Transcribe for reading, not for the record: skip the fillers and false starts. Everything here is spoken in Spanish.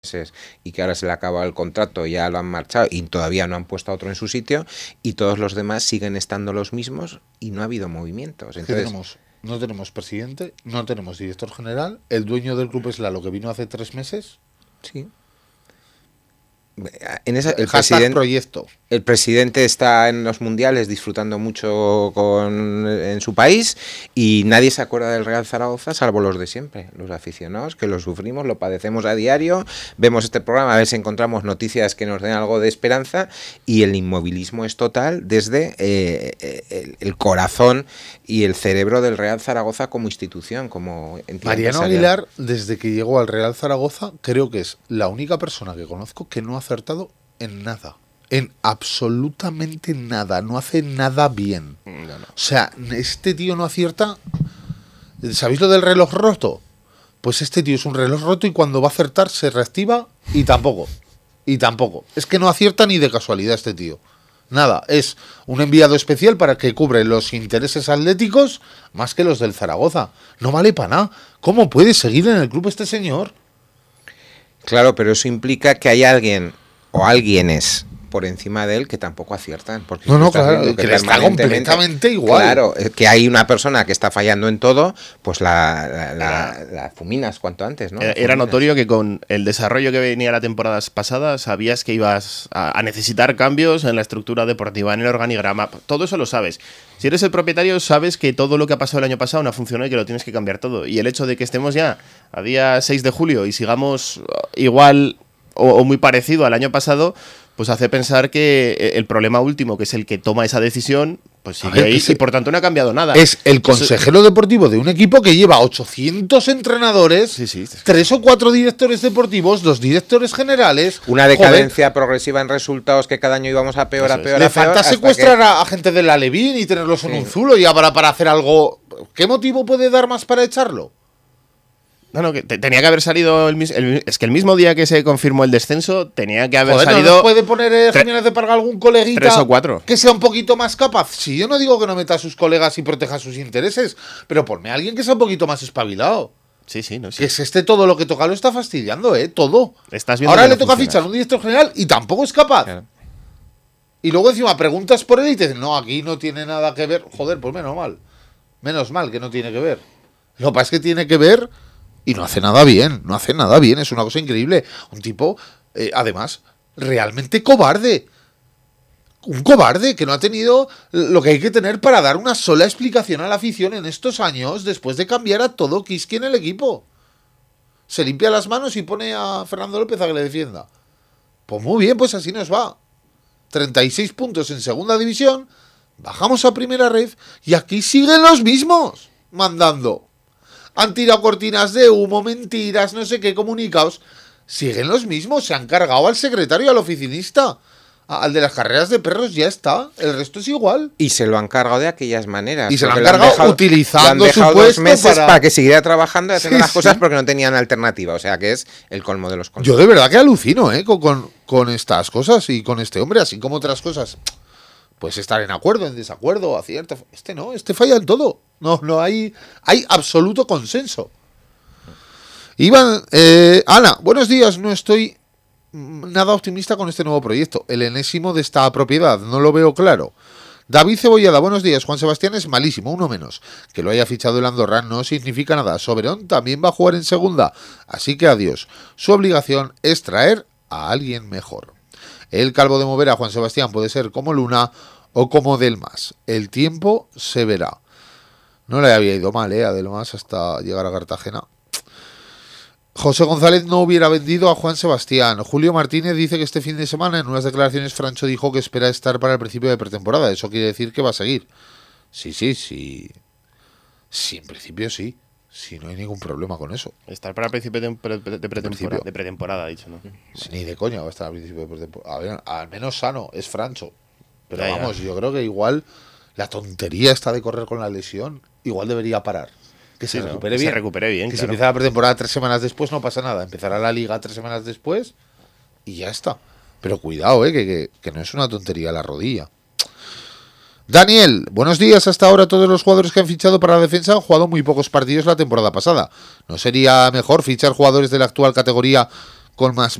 y que ahora se le acaba el contrato, ya lo han marchado y todavía no han puesto a otro en su sitio, y todos los demás siguen estando los mismos y no ha habido movimientos. Entonces, no tenemos presidente, no tenemos director general, el dueño del club es Lalo, que vino hace 3 meses. Sí. El presidente está en los mundiales disfrutando mucho en su país y nadie se acuerda del Real Zaragoza salvo los de siempre, los aficionados que lo sufrimos, lo padecemos a diario, vemos este programa a ver si encontramos noticias que nos den algo de esperanza, y el inmovilismo es total desde el corazón y el cerebro del Real Zaragoza como institución, como entidad Mariano Aguilar, desde que llegó al Real Zaragoza, creo que es la única persona que conozco que no ha acertado en nada. En absolutamente nada. No hace nada bien. No. O sea, este tío no acierta. ¿Sabéis lo del reloj roto? Pues este tío es un reloj roto y cuando va a acertar se reactiva y tampoco. Y tampoco. Es que no acierta ni de casualidad este tío. Nada. Es un enviado especial para que cubre los intereses atléticos más que los del Zaragoza. No vale para nada. ¿Cómo puede seguir en el club este señor? Claro, pero eso implica que hay alguien o alguienes por encima de él que tampoco aciertan. Porque claro, que le está completamente igual. Claro, que hay una persona que está fallando en todo, pues la fuminas cuanto antes, ¿no? Era notorio que con el desarrollo que venía la temporada pasada sabías que ibas a necesitar cambios en la estructura deportiva, en el organigrama. Todo eso lo sabes. Si eres el propietario, sabes que todo lo que ha pasado el año pasado no ha funcionado y que lo tienes que cambiar todo. Y el hecho de que estemos ya a día 6 de julio y sigamos igual o muy parecido al año pasado, pues hace pensar que el problema último, que es el que toma esa decisión, pues sigue ahí y por tanto no ha cambiado nada. Es el consejero deportivo de un equipo que lleva 800 entrenadores, 3 o 4 directores deportivos, 2 directores generales. Una decadencia progresiva en resultados que cada año íbamos a peor, a peor. Le falta secuestrar a gente del Alevín y tenerlos en un zulo y ahora para hacer algo. ¿Qué motivo puede dar más para echarlo? No, que tenía que haber salido es que el mismo día que se confirmó el descenso tenía que haber salido. ¿No puede poner Jiménez de Parga algún coleguita 3 o 4 que sea un poquito más capaz? Si yo no digo que no meta a sus colegas y proteja sus intereses, pero ponme a alguien que sea un poquito más espabilado. Sí. Que es todo lo que toca lo está fastidiando, todo. Ahora le toca fichar un director general y tampoco es capaz. Claro. Y luego encima preguntas por él y te dicen, no, aquí no tiene nada que ver. Joder, pues menos mal. Menos mal que no tiene que ver. Lo que pasa es que tiene que ver. Y no hace nada bien, es una cosa increíble. Un tipo, además, realmente cobarde. Un cobarde que no ha tenido lo que hay que tener para dar una sola explicación a la afición en estos años después de cambiar a todo Kiski en el equipo. Se limpia las manos y pone a Fernando López a que le defienda. Pues muy bien, pues así nos va. 36 puntos en segunda división, bajamos a primera red y aquí siguen los mismos mandando. Han tirado cortinas de humo, mentiras, no sé qué, comunicados. Siguen los mismos, se han cargado al secretario, al oficinista, al de las carreras de perros, ya está. El resto es igual. Y se lo han cargado de aquellas maneras. Y se lo han cargado utilizando su puesto 2 meses para que siguiera trabajando y haciendo las cosas porque no tenían alternativa. O sea que es el colmo de los colmos. Yo de verdad que alucino con estas cosas y con este hombre, así como otras cosas. Pues estar en acuerdo, en desacuerdo, acierto. Este falla en todo. No hay absoluto consenso. Iván, Ana, buenos días. No estoy nada optimista con este nuevo proyecto. El enésimo de esta propiedad. No lo veo claro. David Cebollada, buenos días. Juan Sebastián es malísimo, uno menos. Que lo haya fichado el Andorra no significa nada. Soberón también va a jugar en segunda. Así que adiós. Su obligación es traer a alguien mejor. El calvo de mover a Juan Sebastián puede ser como Luna o como Delmas. El tiempo se verá. No le había ido mal, a Delmas hasta llegar a Cartagena. José González no hubiera vendido a Juan Sebastián. Julio Martínez dice que este fin de semana en unas declaraciones Francho dijo que espera estar para el principio de pretemporada. Eso quiere decir que va a seguir. Sí. Sí, en principio sí. Sí, no hay ningún problema con eso. Estar para el principio de pretemporada. De pretemporada, dicho, ¿no? Ni de coña va a estar al principio de pretemporada. A ver, al menos sano, es Francho. Pero vamos, yo creo que igual la tontería esta de correr con la lesión, igual debería parar. Que se recupere bien. Se recupere bien, que claro. Si empieza la pretemporada 3 semanas después no pasa nada. Empezará la liga 3 semanas después y ya está. Pero cuidado, que no es una tontería la rodilla. Daniel, buenos días. Hasta ahora todos los jugadores que han fichado para la defensa han jugado muy pocos partidos la temporada pasada. ¿No sería mejor fichar jugadores de la actual categoría con más